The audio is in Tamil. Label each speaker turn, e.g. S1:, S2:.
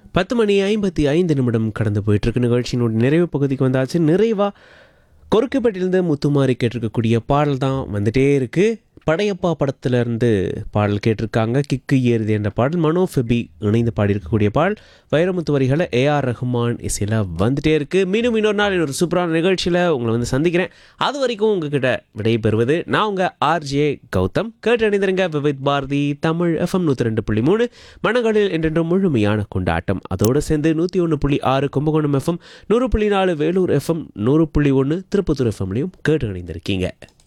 S1: 10:55 கடந்து போயிட்டுருக்கு. நிகழ்ச்சியினுடைய நிறைவு பகுதிக்கு வந்தாச்சு. நிறைவாக கொருக்குப்பட்டிலிருந்து முத்துமாரி கேட்டிருக்கக்கூடிய பாடல் தான் வந்துட்டே இருக்குது. படையப்பா படத்திலிருந்து பாடல் கேட்டிருக்காங்க. கிக்கு ஏறுது என்ற பாடல் மனோஃபெபி இணைந்து பாடியிருக்கக்கூடிய பாடல். வைரமுத்து வரிகளை ஏஆர் ரஹ்மான் இசையில் வந்துட்டே இருக்குது. மீண்டும் இன்னொரு நாள் ஒரு சூப்பரான நிகழ்ச்சியில் உங்களை வந்து சந்திக்கிறேன். அது வரைக்கும் உங்ககிட்ட விடைபெறுவது நான் உங்கள் ஆர்ஜே கௌதம். கேட்டு அணிந்திருங்க விவித் பாரதி தமிழ் FM 102.3 மனங்களில் என்றென்றும் முழுமையான கொண்டாட்டம். அதோடு சேர்ந்து 101.6 கும்பகோணம் FM, 100.4 வேலூர் FM, 100.1 திருப்பத்தூர் FMலையும் கேட்டு அணிந்திருக்கீங்க.